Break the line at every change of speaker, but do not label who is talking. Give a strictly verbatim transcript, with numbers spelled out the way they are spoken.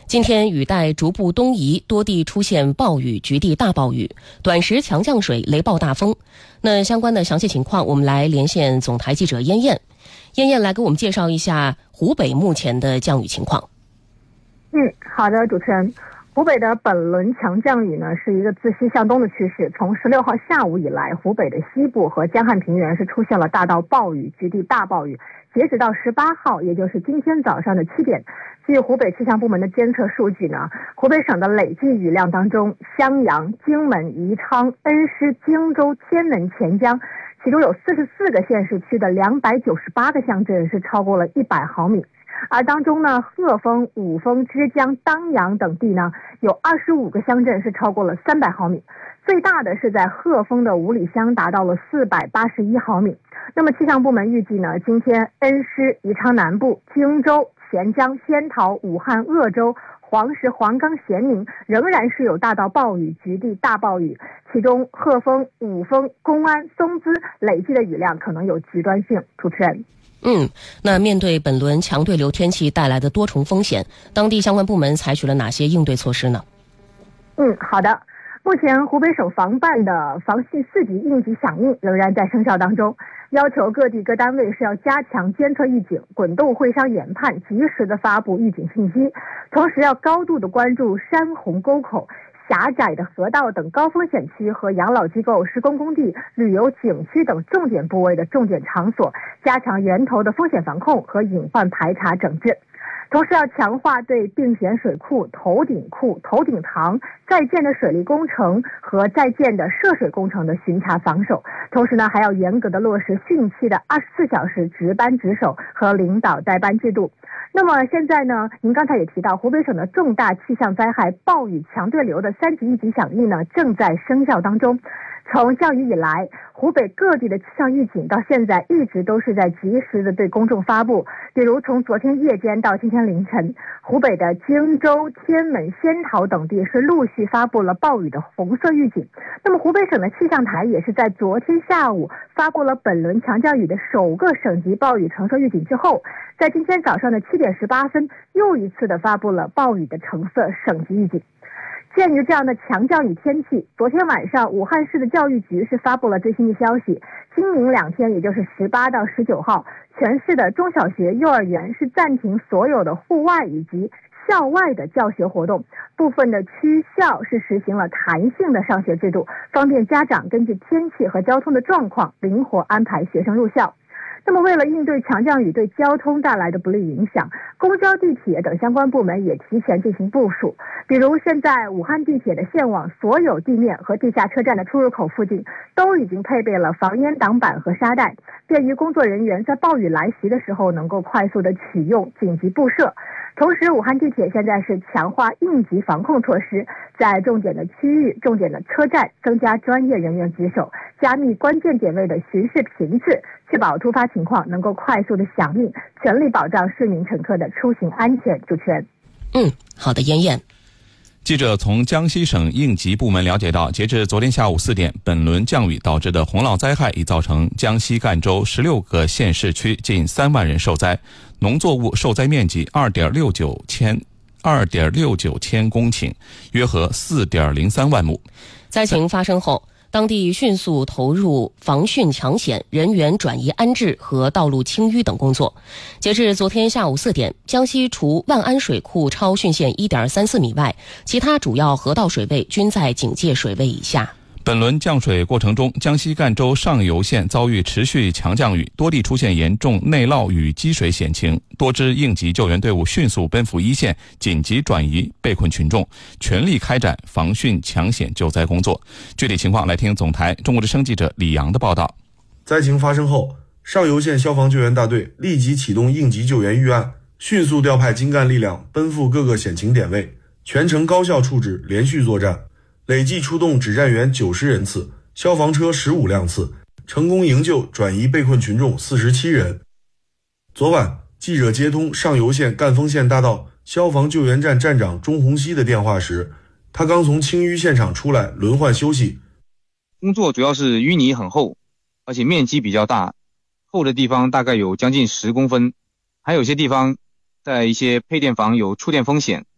今天雨带逐步东移，多地出现暴雨、局地大暴雨，短时强降水、雷暴大风。那相关的详细情况，我们来连线总台记者燕燕。燕燕来给我们介绍一下湖北目前的降雨情况。
嗯，好的，主持人。湖北的本轮强降雨呢，是一个自西向东的趋势。从十六号下午以来，湖北的西部和江汉平原是出现了大到暴雨、局地大暴雨。截止到十八号，也就是今天早上的七点，据湖北气象部门的监测数据呢，湖北省的累计雨量当中，襄阳、荆门、宜昌、恩施、荆州、天门、钱江，其中有四十四个县市区的两百九十八个乡镇是超过了一百毫米。而当中呢，鹤峰、五峰、枝江、当阳等地呢，有二十五个乡镇是超过了三百毫米，最大的是在鹤峰的五里乡，达到了四百八十一毫米。那么气象部门预计呢，今天恩施、宜昌南部、荆州、钱江、仙桃、武汉、鄂州、黄石、黄冈、咸宁仍然是有大到暴雨、局地大暴雨，其中鹤峰、五峰、公安、松滋累计的雨量可能有极端性。主持人。
嗯，那面对本轮强对流天气带来的多重风险，当地相关部门采取了哪些应对措施呢？
嗯，好的。目前湖北省防办的防汛四级应急响应仍然在生效当中，要求各地各单位是要加强监测预警，滚动会商研判，及时的发布预警信息，同时要高度的关注山洪沟口、狭窄的河道等高风险区和养老机构、施工工地、旅游景区等重点部位的重点场所，加强源头的风险防控和隐患排查整治。同时要强化对并险水库、头顶库、头顶塘在建的水利工程和在建的涉水工程的巡查防守。同时呢，还要严格的落实汛期的二十四小时值班值守和领导带班制度。那么现在呢，您刚才也提到，湖北省的重大气象灾害暴雨强对流的三级应急响应呢，正在生效当中。从降雨以来，湖北各地的气象预警到现在一直都是在及时的对公众发布。比如从昨天夜间到今天凌晨，湖北的荆州、天门、仙桃等地是陆续发布了暴雨的红色预警。那么湖北省的气象台也是在昨天下午发布了本轮强降雨的首个省级暴雨橙色预警之后，在今天早上的七点十八分又一次的发布了暴雨的橙色省级预警。鉴于这样的强降雨天气，昨天晚上武汉市的教育局是发布了最新的消息，今明两天，也就是十八到十九号，全市的中小学、幼儿园是暂停所有的户外以及校外的教学活动，部分的区校是实行了弹性的上学制度，方便家长根据天气和交通的状况灵活安排学生入校。那么为了应对强降雨对交通带来的不利影响，公交、地铁等相关部门也提前进行部署。比如现在武汉地铁的线网所有地面和地下车站的出入口附近都已经配备了防烟挡板和沙袋，便于工作人员在暴雨来袭的时候能够快速的启用紧急布设。同时，武汉地铁现在是强化应急防控措施，在重点的区域、重点的车站增加专业人员值守，加密关键点位的巡视频次，确保突发情况能够快速的响应，全力保障市民乘客的出行安全。主持人。
嗯，好的，燕燕。
记者从江西省应急部门了解到，截至昨天下午四点，本轮降雨导致的洪涝灾害已造成江西赣州十六个县市区近三万人受灾，农作物受灾面积二点六九千二点六九千公顷，约合四点零三万亩。
灾情发生后，当地迅速投入防汛抢险、人员转移安置和道路清淤等工作。截至昨天下午四点，江西除万安水库超汛线 一点三四米外，其他主要河道水位均在警戒水位以下。
本轮降水过程中，江西赣州上游县遭遇持续强降雨，多地出现严重内涝与积水险情，多支应急救援队伍迅速奔赴一线，紧急转移被困群众，全力开展防汛抢险救灾工作。具体情况来听总台中国之声记者李阳的报道。
灾情发生后，上游县消防救援大队立即启动应急救援预案，迅速调派精干力量奔赴各个险情点位，全程高效处置，连续作战，累计出动指战员九十人次，消防车十五辆次，成功营救转移被困群众四十七人。昨晚，记者接通上游县赣丰县大道消防救援站站长钟洪熙的电话时，他刚从清淤现场出来，轮换休息。
工作主要是淤泥很厚，而且面积比较大，厚的地方大概有将近十公分，还有些地方在一些配电房有触电风险，